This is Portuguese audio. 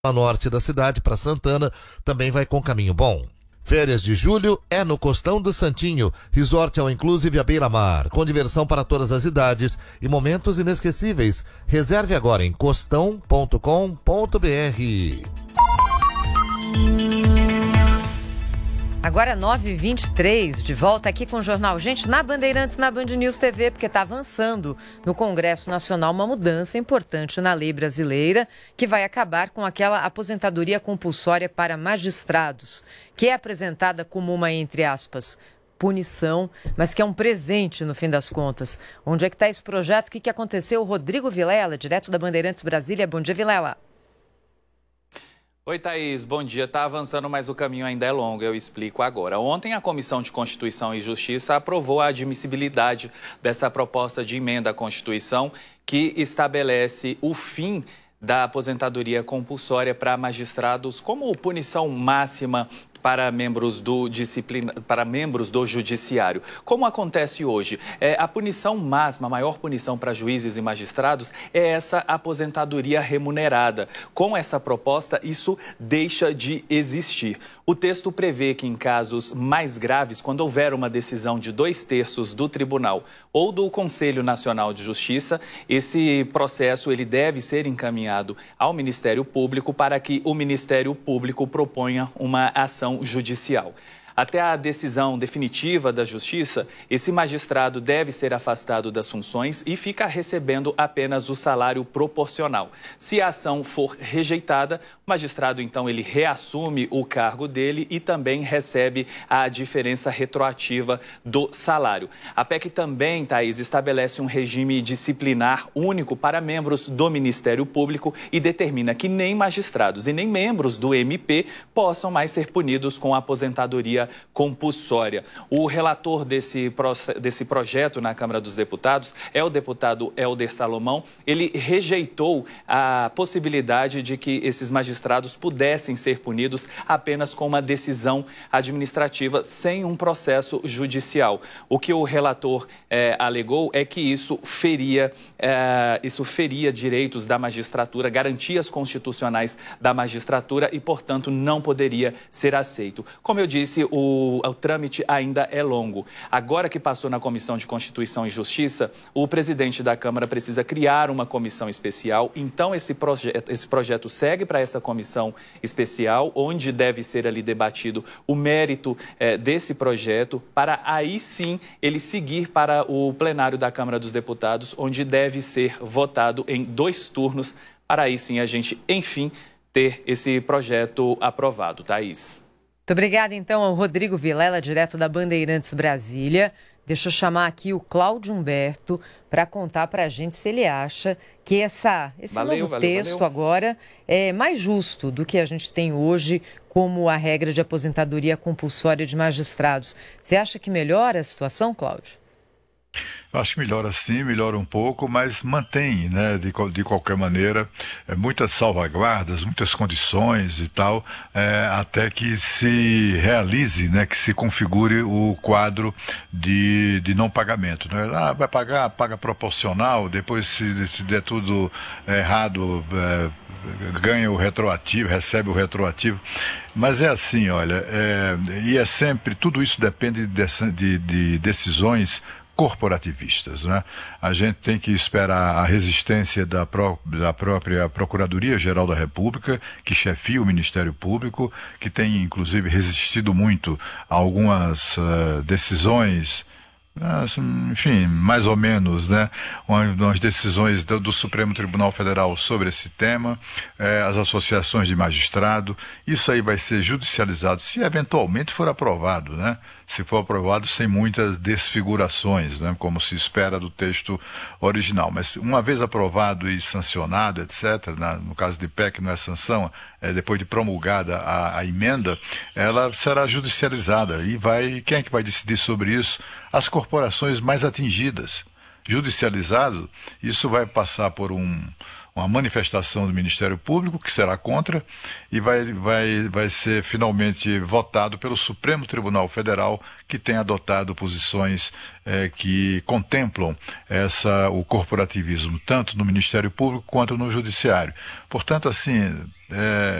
a norte da cidade para Santana também vai com caminho bom. Férias de julho é no Costão do Santinho, resort ao inclusive à beira-mar, com diversão para todas as idades e momentos inesquecíveis. Reserve agora em costão.com.br. Agora 9h23, de volta aqui com o Jornal Gente na Bandeirantes, na Band News TV, porque está avançando no Congresso Nacional uma mudança importante na lei brasileira que vai acabar com aquela aposentadoria compulsória para magistrados, que é apresentada como uma, entre aspas, punição, mas que é um presente no fim das contas. Onde é que está esse projeto? O que aconteceu? Rodrigo Vilela, direto da Bandeirantes Brasília. Bom dia, Vilela. Oi, Thaís. Bom dia. Está avançando, mas o caminho ainda é longo, eu explico agora. Ontem, a Comissão de Constituição e Justiça aprovou a admissibilidade dessa proposta de emenda à Constituição que estabelece o fim da aposentadoria compulsória para magistrados como punição máxima para membros do judiciário. Como acontece hoje? A punição máxima, a maior punição para juízes e magistrados é essa aposentadoria remunerada. Com essa proposta, isso deixa de existir. O texto prevê que em casos mais graves, quando houver uma decisão de 2/3 do tribunal ou do Conselho Nacional de Justiça, esse processo ele deve ser encaminhado ao Ministério Público para que o Ministério Público proponha uma ação judicial. Até a decisão definitiva da Justiça, esse magistrado deve ser afastado das funções e fica recebendo apenas o salário proporcional. Se a ação for rejeitada, o magistrado, então, ele reassume o cargo dele e também recebe a diferença retroativa do salário. A PEC também, Thaís, estabelece um regime disciplinar único para membros do Ministério Público e determina que nem magistrados e nem membros do MP possam mais ser punidos com aposentadoria compulsória. O relator desse projeto na Câmara dos Deputados é o deputado Helder Salomão. Ele rejeitou a possibilidade de que esses magistrados pudessem ser punidos apenas com uma decisão administrativa sem um processo judicial. O que o relator alegou é que isso feria direitos da magistratura, garantias constitucionais da magistratura e, portanto, não poderia ser aceito. Como eu disse, o trâmite ainda é longo. Agora que passou na Comissão de Constituição e Justiça, o presidente da Câmara precisa criar uma comissão especial. Então, esse projeto segue para essa comissão especial, onde deve ser ali debatido o mérito desse projeto, para aí sim ele seguir para o plenário da Câmara dos Deputados, onde deve ser votado em 2 turnos, para aí sim a gente, enfim, ter esse projeto aprovado. Thaís. Muito obrigada, então, ao Rodrigo Vilela, direto da Bandeirantes Brasília. Deixa eu chamar aqui o Cláudio Humberto para contar para a gente se ele acha que esse novo texto agora é mais justo do que a gente tem hoje como a regra de aposentadoria compulsória de magistrados. Você acha que melhora a situação, Cláudio? Eu acho que melhora sim, melhora um pouco, mas mantém, né, de qualquer maneira, muitas salvaguardas, muitas condições e tal, até que se realize, né, que se configure o quadro de não pagamento. Né? Vai pagar, paga proporcional, depois se der tudo errado, ganha o retroativo, recebe o retroativo. Mas é assim, olha, e é sempre, tudo isso depende de decisões corporativistas, né? A gente tem que esperar a resistência da própria Procuradoria-Geral da República, que chefia o Ministério Público, que tem inclusive resistido muito a algumas decisões, enfim, mais ou menos, né? Umas decisões do Supremo Tribunal Federal sobre esse tema, as associações de magistrado. Isso aí vai ser judicializado, se eventualmente for aprovado, né? Se for aprovado sem muitas desfigurações, né? Como se espera do texto original. Mas uma vez aprovado e sancionado, etc., no caso de PEC não é sanção, depois de promulgada a emenda, ela será judicializada. E quem é que vai decidir sobre isso? As corporações mais atingidas. judicializado, isso vai passar por uma manifestação do Ministério Público, que será contra, e vai ser finalmente votado pelo Supremo Tribunal Federal, que tem adotado posições que contemplam o corporativismo, tanto no Ministério Público quanto no Judiciário. Portanto, assim,